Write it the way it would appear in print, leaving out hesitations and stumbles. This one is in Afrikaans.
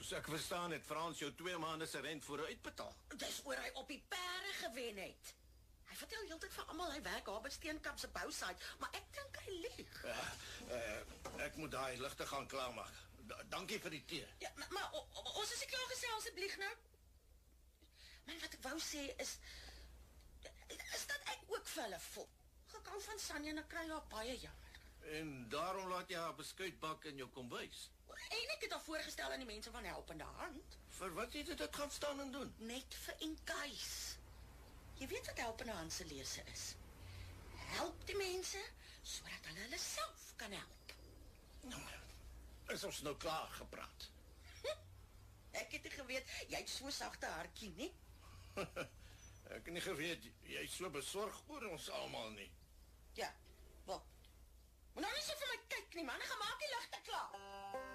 Soos ek verstaan het Frans jou 2 maande se rent vooruit betaal. Dis oor hy op die perde gewen het. Hy vertel heeltyd van almal hy werk daar by Steenkamp se bousite, maar ek dink hy lieg. Ek moet daai ligte gaan klaarmaak. Dankie vir die tee. Ja, maar ons is nie klaar gesê asseblief nou. Man, wat ek wou sê is dat ek ook vir hulle voel. Ek hou van Sanja en ek kry haar baie jammer. En daarom laat jy haar beskuit bak in jou kombuis. En ek het haar voorgestel aan die mense van Helpende Hand. Vir wat jy dit gaan staan en doen? Net vir en case. Jy weet wat Helpende Hand se lese is. Help die mense, sodat hulle self kan help. Nou, is ons nou klaar gepraat? Ek het nie geweet, jy het so sagte hartjie nie. Ek het nie geweet, jy is so besorg oor ons almal nie. Ja, wel. Maar nou nie so vir my kyk nie, man, ek gaan maak die ligte klaar.